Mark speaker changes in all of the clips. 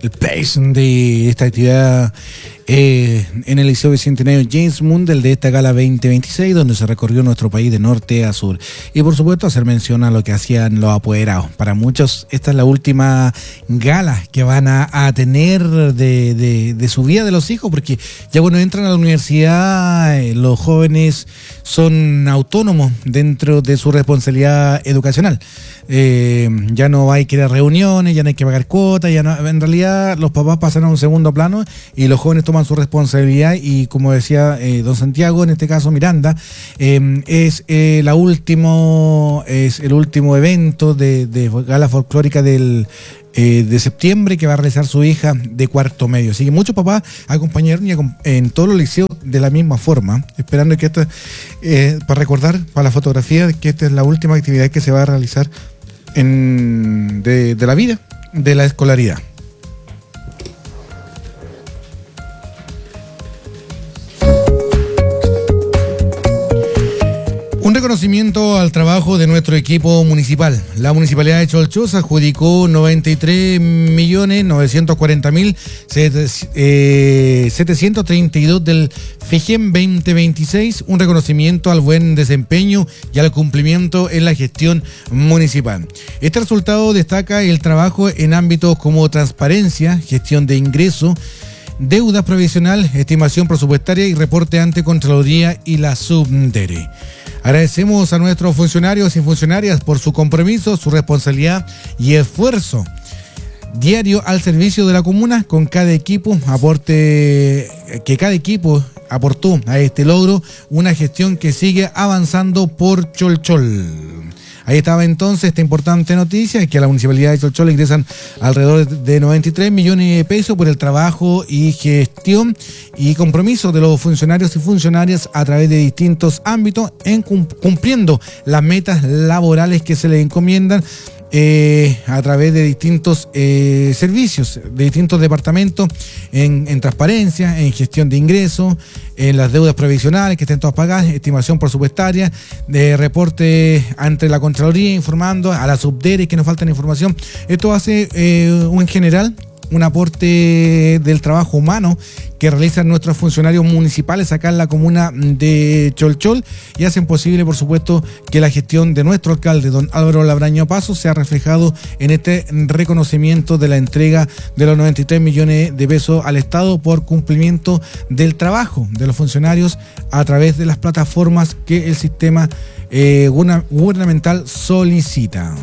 Speaker 1: el pace de esta actividad en el Liceo Bicentenario James Mundell de esta gala 2026, donde se recorrió nuestro país de norte a sur. Y por supuesto hacer mención a lo que hacían los apoderados. Para muchos esta es la última gala que van a tener de su vida de los hijos, porque ya cuando entran a la universidad los jóvenes son autónomos dentro de su responsabilidad educacional. Ya no hay que ir a reuniones, ya no hay que pagar cuotas, ya no, en realidad los papás pasan a un segundo plano y los jóvenes toman su responsabilidad y, como decía don Santiago, en este caso Miranda, es el último evento de gala folclórica de septiembre que va a realizar su hija de cuarto medio. Así que muchos papás acompañaron en todos los liceos de la misma forma, esperando que esto, para recordar, para la fotografía, que esta es la última actividad que se va a realizar de la vida, de la escolaridad. Un reconocimiento al trabajo de nuestro equipo municipal. La Municipalidad de Cholchol adjudicó 93.940.732 del FEGEM 2026, un reconocimiento al buen desempeño y al cumplimiento en la gestión municipal. Este resultado destaca el trabajo en ámbitos como transparencia, gestión de ingresos, deuda provisional, estimación presupuestaria y reporte ante Contraloría y la Subdere. Agradecemos a nuestros funcionarios y funcionarias por su compromiso, su responsabilidad y esfuerzo diario al servicio de la comuna, con cada equipo cada equipo aportó a este logro, una gestión que sigue avanzando por Cholchol. Ahí estaba entonces esta importante noticia, que a la Municipalidad de Cholchol ingresan alrededor de 93 millones de pesos por el trabajo y gestión y compromiso de los funcionarios y funcionarias a través de distintos ámbitos, cumpliendo las metas laborales que se les encomiendan a través de distintos servicios, de distintos departamentos, en transparencia, en gestión de ingresos, en las deudas provisionales que estén todas pagadas, estimación presupuestaria, de reporte ante la Contraloría, informando a la Subdere que nos falta información. Esto hace en general un aporte del trabajo humano que realizan nuestros funcionarios municipales acá en la comuna de Cholchol y hacen posible, por supuesto, que la gestión de nuestro alcalde, don Álvaro Labraño Paso, sea reflejado en este reconocimiento de la entrega de los 93 millones de pesos al Estado por cumplimiento del trabajo de los funcionarios a través de las plataformas que el sistema gubernamental solicita.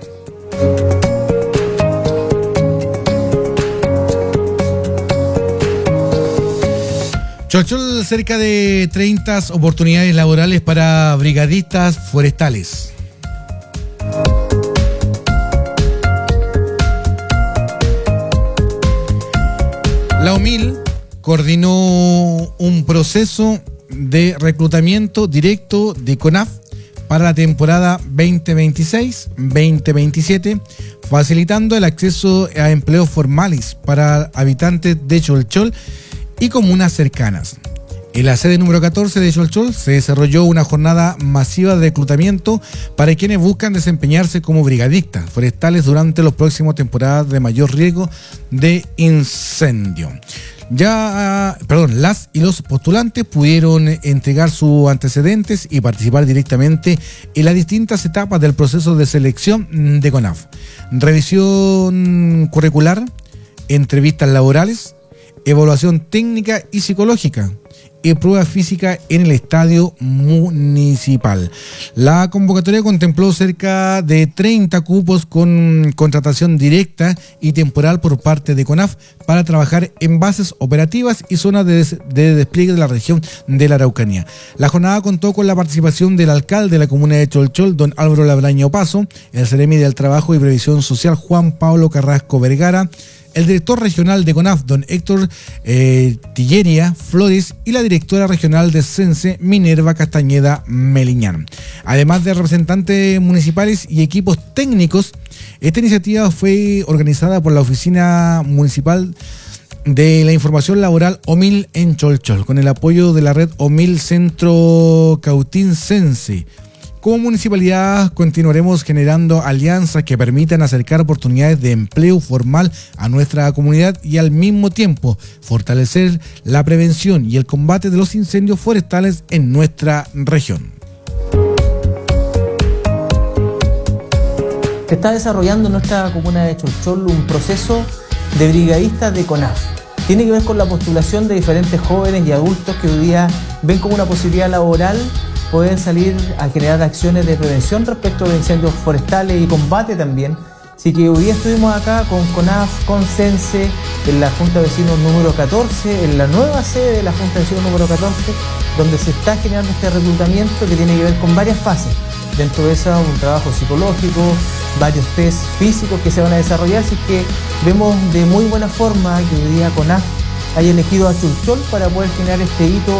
Speaker 1: Cholchol, cerca de 30 oportunidades laborales para brigadistas forestales. La OMIL coordinó un proceso de reclutamiento directo de CONAF para la temporada 2026-2027, facilitando el acceso a empleos formales para habitantes de Cholchol y comunas cercanas. En la sede número 14 de Cholchol se desarrolló una jornada masiva de reclutamiento para quienes buscan desempeñarse como brigadistas forestales durante las próximas temporadas de mayor riesgo de incendio. Las y los postulantes pudieron entregar sus antecedentes y participar directamente en las distintas etapas del proceso de selección de CONAF. Revisión curricular, entrevistas laborales, evaluación técnica y psicológica y prueba física en el estadio municipal. La convocatoria contempló cerca de 30 cupos con contratación directa y temporal por parte de CONAF para trabajar en bases operativas y zonas de despliegue de la región de la Araucanía. La jornada contó con la participación del alcalde de la comuna de Cholchol, don Álvaro Labraño Paso, el Seremi del Trabajo y Previsión Social, Juan Pablo Carrasco Vergara, el director regional de CONAF, don Héctor Tilleria Flores, y la directora regional de CENSE, Minerva Castañeda Meliñán. Además de representantes municipales y equipos técnicos, esta iniciativa fue organizada por la Oficina Municipal de la Información Laboral OMIL en Cholchol, con el apoyo de la red OMIL Centro Cautín CENSE, Como municipalidad continuaremos generando alianzas que permitan acercar oportunidades de empleo formal a nuestra comunidad y al mismo tiempo fortalecer la prevención y el combate de los incendios forestales en nuestra región.
Speaker 2: Se está desarrollando en nuestra comuna de Cholchol un proceso de brigadistas de CONAF. Tiene que ver con la postulación de diferentes jóvenes y adultos que hoy día ven como una posibilidad laboral poder salir a generar acciones de prevención respecto de incendios forestales y combate también. Así que hoy día estuvimos acá con CONAF, con CENSE, en la Junta de Vecinos número 14, en la nueva sede de la Junta de Vecinos número 14, donde se está generando este reclutamiento que tiene que ver con varias fases. Dentro de eso, un trabajo psicológico, varios test físicos que se van a desarrollar, así que vemos de muy buena forma que hoy día CONAF haya elegido a Cholchol para poder generar este hito